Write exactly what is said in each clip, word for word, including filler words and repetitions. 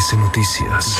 S Noticias.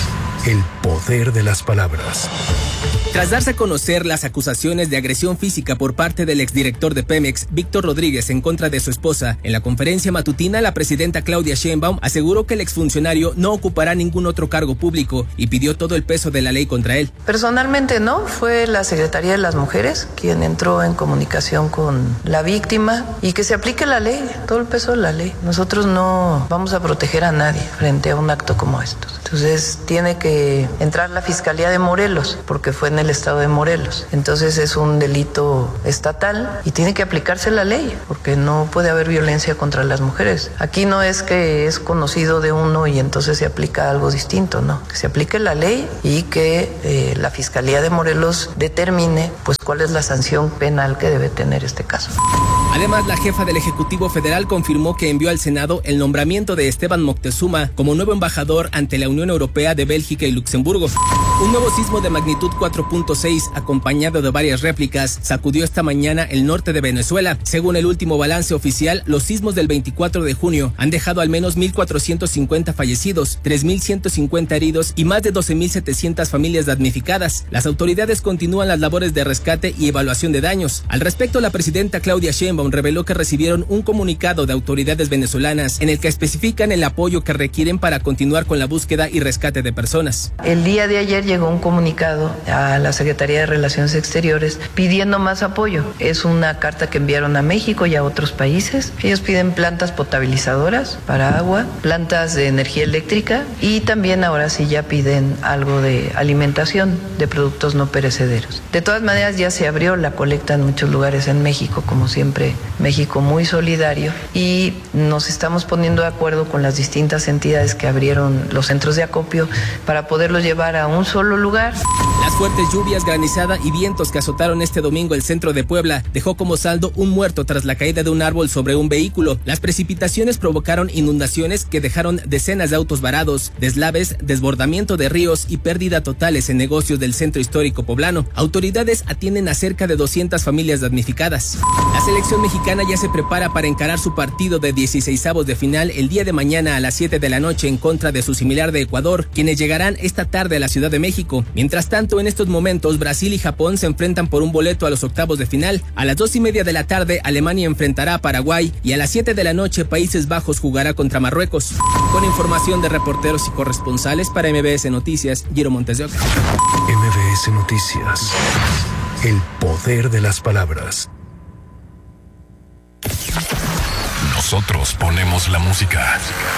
El poder de las palabras. Tras darse a conocer las acusaciones de agresión física por parte del exdirector de Pemex, Víctor Rodríguez, en contra de su esposa, en la conferencia matutina, la presidenta Claudia Sheinbaum aseguró que el exfuncionario no ocupará ningún otro cargo público y pidió todo el peso de la ley contra él. Personalmente no, fue la Secretaría de las Mujeres quien entró en comunicación con la víctima y que se aplique la ley, todo el peso de la ley. Nosotros no vamos a proteger a nadie frente a un acto como estos. Entonces tiene que entrar la Fiscalía de Morelos, porque fue en el estado de Morelos. Entonces es un delito estatal y tiene que aplicarse la ley, porque no puede haber violencia contra las mujeres. Aquí no es que es conocido de uno y entonces se aplica algo distinto, no. Que se aplique la ley y que eh, la Fiscalía de Morelos determine pues cuál es la sanción penal que debe tener este caso. Además, la jefa del Ejecutivo Federal confirmó que envió al Senado el nombramiento de Esteban Moctezuma como nuevo embajador ante la Unión Europea de Bélgica y Luxemburgo. Un nuevo sismo de magnitud cuatro punto seis, acompañado de varias réplicas, sacudió esta mañana el norte de Venezuela. Según el último balance oficial, los sismos del veinticuatro de junio han dejado al menos mil cuatrocientos cincuenta fallecidos, tres mil ciento cincuenta heridos y más de doce mil setecientas familias damnificadas. Las autoridades continúan las labores de rescate y evaluación de daños. Al respecto, la presidenta Claudia Sheinbaum reveló que recibieron un comunicado de autoridades venezolanas en el que especifican el apoyo que requieren para continuar con la búsqueda y rescate de personas. El día de ayer llegó un comunicado a la Secretaría de Relaciones Exteriores pidiendo más apoyo. Es una carta que enviaron a México y a otros países. Ellos piden plantas potabilizadoras para agua, plantas de energía eléctrica y también ahora sí ya piden algo de alimentación de productos no perecederos. De todas maneras ya se abrió la colecta en muchos lugares en México, como siempre México muy solidario, y nos estamos poniendo de acuerdo con las distintas entidades que abrieron los centros de acopio para poderlos llevar a un solo lugar. Las fuertes lluvias, granizada y vientos que azotaron este domingo el centro de Puebla dejó como saldo un muerto tras la caída de un árbol sobre un vehículo. Las precipitaciones provocaron inundaciones que dejaron decenas de autos varados, deslaves, desbordamiento de ríos y pérdida totales en negocios del centro histórico poblano. Autoridades atienden a cerca de doscientas familias damnificadas. La selección mexicana ya se prepara para encarar su partido de dieciseisavos de final el día de mañana a las siete de la noche en contra de su similar de Ecuador, quienes llegarán esta tarde a la Ciudad de México. Mientras tanto, en estos momentos, Brasil y Japón se enfrentan por un boleto a los octavos de final. A las dos y media de la tarde, Alemania enfrentará a Paraguay y a las siete de la noche, Países Bajos jugará contra Marruecos. Con información de reporteros y corresponsales para M B S Noticias, Giro Montes de Oca. M B S Noticias. El poder de las palabras. Nosotros ponemos la música.